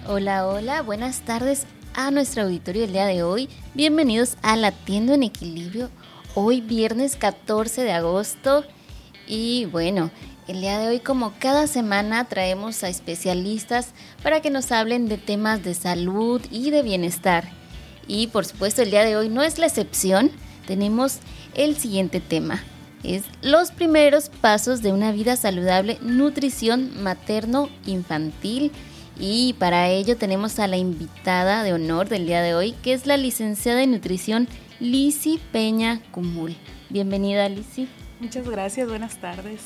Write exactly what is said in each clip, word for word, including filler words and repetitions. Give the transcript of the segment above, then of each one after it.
Hola, hola, buenas tardes a nuestro auditorio el día de hoy. Bienvenidos a Latiendo en Equilibrio, hoy viernes catorce de agosto. Y bueno, el día de hoy, como cada semana, traemos a especialistas para que nos hablen de temas de salud y de bienestar. Y por supuesto, el día de hoy no es la excepción. Tenemos el siguiente tema. Es los primeros pasos de una vida saludable, nutrición materno-infantil. Y para ello tenemos a la invitada de honor del día de hoy, que es la licenciada en nutrición Lizy Peña Cumul. Bienvenida, Lizy. Muchas gracias, buenas tardes.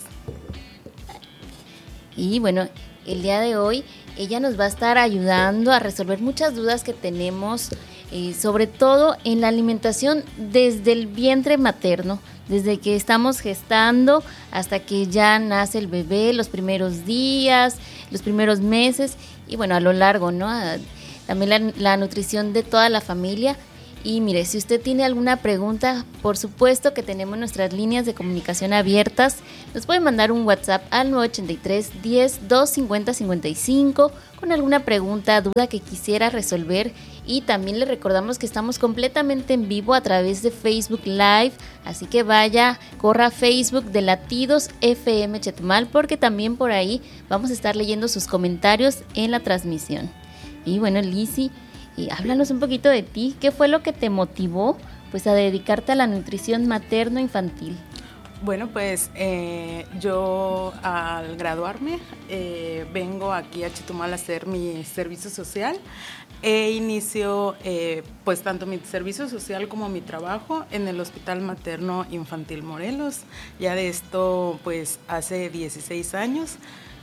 Y bueno, el día de hoy ella nos va a estar ayudando a resolver muchas dudas que tenemos, eh, sobre todo en la alimentación desde el vientre materno, desde que estamos gestando hasta que ya nace el bebé, los primeros días, los primeros meses y bueno, a lo largo, ¿no? También la, la nutrición de toda la familia. Y mire, si usted tiene alguna pregunta, por supuesto que tenemos nuestras líneas de comunicación abiertas. Nos puede mandar un WhatsApp al nueve ocho tres, diez, dos cincuenta, cincuenta y cinco con alguna pregunta, duda que quisiera resolver. Y también le recordamos que estamos completamente en vivo a través de Facebook Live. Así que vaya, corra a Facebook de Latidos F M Chetumal, porque también por ahí vamos a estar leyendo sus comentarios en la transmisión. Y bueno, Lizy, y háblanos un poquito de ti. ¿Qué fue lo que te motivó pues a dedicarte a la nutrición materno-infantil? Bueno, pues eh, yo al graduarme eh, vengo aquí a Chetumal a hacer mi servicio social e inicio eh, pues tanto mi servicio social como mi trabajo en el Hospital Materno Infantil Morelos. Ya de esto pues hace dieciséis años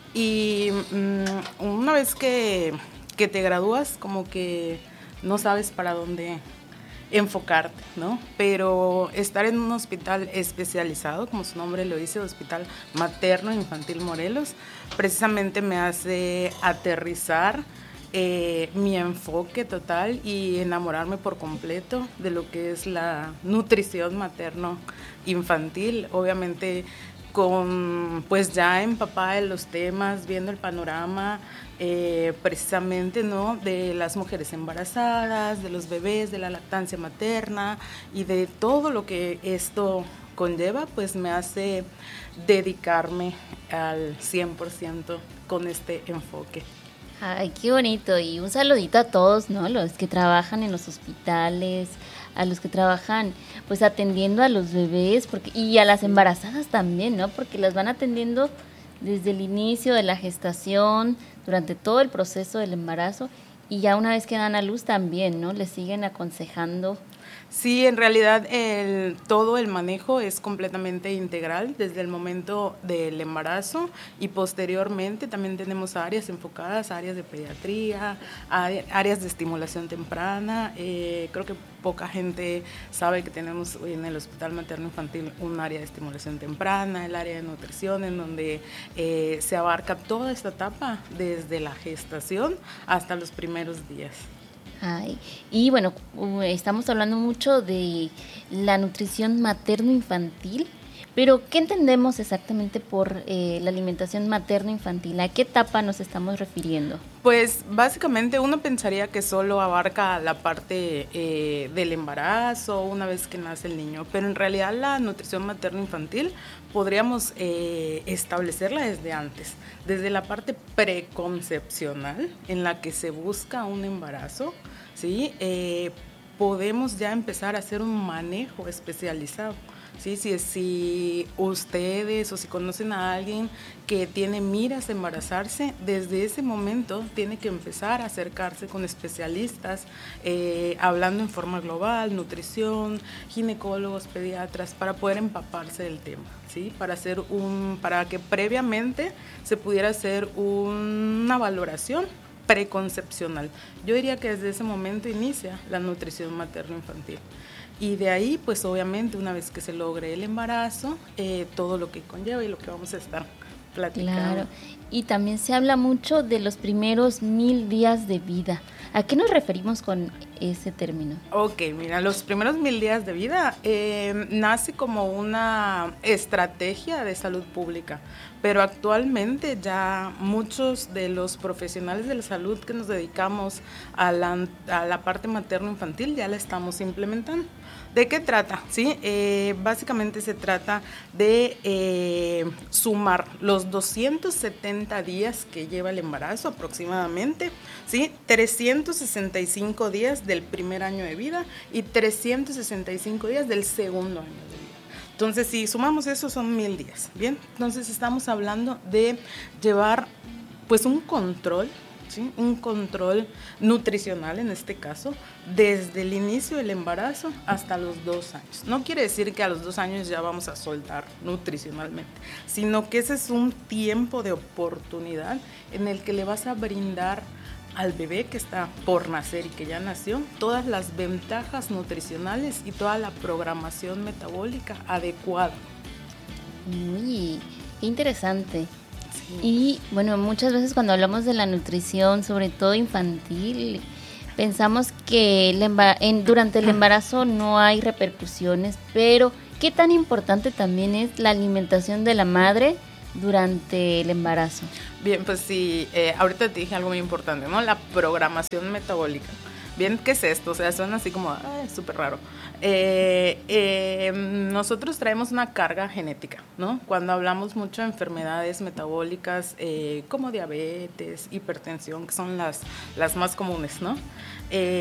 y um, una vez que, que te gradúas como que no sabes para dónde enfocarte, ¿no? Pero estar en un hospital especializado, como su nombre lo dice, Hospital Materno Infantil Morelos, precisamente me hace aterrizar eh, mi enfoque total y enamorarme por completo de lo que es la nutrición materno-infantil. Obviamente con pues ya empapada en los temas, viendo el panorama eh, precisamente, ¿no?, de las mujeres embarazadas, de los bebés, de la lactancia materna y de todo lo que esto conlleva, pues me hace dedicarme al cien por ciento con este enfoque. Ay, qué bonito. Y un saludito a todos, ¿no? Los que trabajan en los hospitales, a los que trabajan pues atendiendo a los bebés porque y a las embarazadas también, ¿no? Porque las van atendiendo desde el inicio de la gestación, durante todo el proceso del embarazo y ya una vez que dan a luz también, ¿no? Les siguen aconsejando. Sí, en realidad el, todo el manejo es completamente integral desde el momento del embarazo y posteriormente también tenemos áreas enfocadas, áreas de pediatría, áreas de estimulación temprana. Eh, creo que poca gente sabe que tenemos en el Hospital Materno Infantil un área de estimulación temprana, el área de nutrición en donde eh, se abarca toda esta etapa desde la gestación hasta los primeros días. Ay, y bueno, estamos hablando mucho de la nutrición materno-infantil, pero ¿qué entendemos exactamente por eh, la alimentación materno-infantil? ¿A qué etapa nos estamos refiriendo? Pues básicamente uno pensaría que solo abarca la parte eh, del embarazo una vez que nace el niño, pero en realidad la nutrición materno-infantil podríamos eh, establecerla desde antes, desde la parte preconcepcional en la que se busca un embarazo, ¿sí? Eh, podemos ya empezar a hacer un manejo especializado. Sí, sí, si ustedes o si conocen a alguien que tiene miras a embarazarse, desde ese momento tiene que empezar a acercarse con especialistas, eh, hablando en forma global, nutrición, ginecólogos, pediatras, para poder empaparse del tema, ¿sí? Para hacer un, para que previamente se pudiera hacer una valoración preconcepcional. Yo diría que desde ese momento inicia la nutrición materno-infantil. Y de ahí, pues obviamente, una vez que se logre el embarazo, eh, todo lo que conlleva y lo que vamos a estar platicando. Claro, y también se habla mucho de los primeros mil días de vida. ¿A qué nos referimos con ese término? Ok, mira, los primeros mil días de vida eh, nace como una estrategia de salud pública, pero actualmente ya muchos de los profesionales de la salud que nos dedicamos a la, a la parte materno-infantil ya la estamos implementando. ¿De qué trata? ¿Sí? Eh, básicamente se trata de eh, sumar los doscientos setenta días que lleva el embarazo aproximadamente, ¿sí? trescientos sesenta y cinco días del primer año de vida y trescientos sesenta y cinco días del segundo año de vida. Entonces, si sumamos eso, son mil días, ¿bien? Entonces, estamos hablando de llevar, pues, un control, ¿sí? Un control nutricional en este caso, desde el inicio del embarazo hasta los dos años. No quiere decir que a los dos años ya vamos a soltar nutricionalmente, sino que ese es un tiempo de oportunidad en el que le vas a brindar al bebé que está por nacer y que ya nació todas las ventajas nutricionales y toda la programación metabólica adecuada. Muy interesante. Y bueno, muchas veces cuando hablamos de la nutrición, sobre todo infantil, pensamos que el embar- en, durante el embarazo no hay repercusiones, pero ¿qué tan importante también es la alimentación de la madre durante el embarazo? Bien, pues sí, eh, ahorita te dije algo muy importante, ¿no? La programación metabólica. Bien, ¿qué es esto? O sea, suena así como, súper raro. Eh, eh, nosotros traemos una carga genética, ¿no? Cuando hablamos mucho de enfermedades metabólicas eh, como diabetes, hipertensión, que son las, las más comunes, ¿no? Eh,